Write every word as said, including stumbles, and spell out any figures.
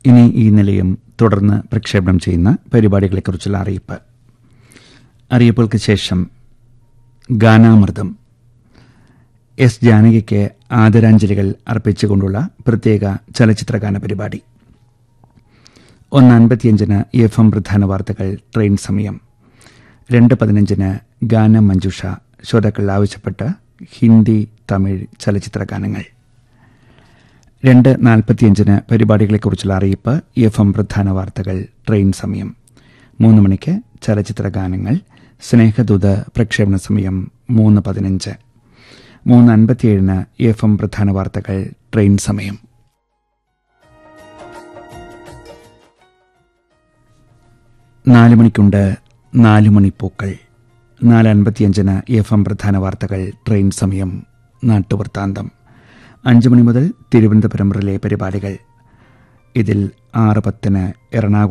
ഇനി ഈ നിലയം തുടർന്ന് പ്രക്ഷേപണം ചെയ്യുന്ന പരിപാടികളെക്കുറിച്ചുള്ള അറിയിപ്പ്. അറിയിപ്പുകൾക്ക് ശേഷം ഗാനാമൃതം, എസ് ജാനകിക്ക് ആദരാഞ്ജലികൾ അർപ്പിച്ചുകൊണ്ടുള്ള പ്രത്യേക ചലച്ചിത്രഗാന പരിപാടി. ഒന്ന് അൻപത്തിയഞ്ചിന് എഫ് എം പ്രധാന വാർത്തകൾ ട്രെയിൻ സമയം. രണ്ട് പതിനഞ്ചിന് ഗാനം മഞ്ജുഷ, ശ്രോതാക്കൾ ആവശ്യപ്പെട്ട ഹിന്ദി തമിഴ് ചലച്ചിത്ര ഗാനങ്ങൾ. രണ്ട് നാൽപ്പത്തിയഞ്ചിന് പരിപാടികളെക്കുറിച്ചുള്ള അറിയിപ്പ്, എഫ് എം പ്രധാന വാർത്തകൾ ട്രെയിൻ സമയം. മൂന്ന് മണിക്ക് ചലച്ചിത്ര ഗാനങ്ങൾ, സ്നേഹദൂത് പ്രക്ഷേപണ സമയം മൂന്ന് പതിനഞ്ച്. മൂന്ന് അൻപത്തിയേഴിന് എഫ് എം പ്രധാന വാർത്തകൾ ട്രെയിൻ സമയം. നാല് മണിക്കുണ്ട് നാല് മണിപ്പൂക്കൾ. നാല് അൻപത്തിയഞ്ചിന് എഫ് എം പ്രധാന വാർത്തകൾ ട്രെയിൻ സമയം നാട്ടുവൃത്താന്തം. അഞ്ച് മണി മുതൽ തിരുവനന്തപുരം റിലേ പരിപാടികൾ. ഇതിൽ ആറ് പത്തിന് എറണാകുളം